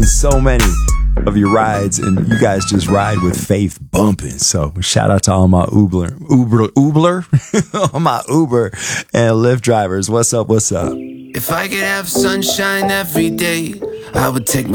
so many of your rides, and you guys just ride with faith bumping. So shout out to all my Uber, all my Uber and Lyft drivers. What's up? If I could have sunshine every day, I would take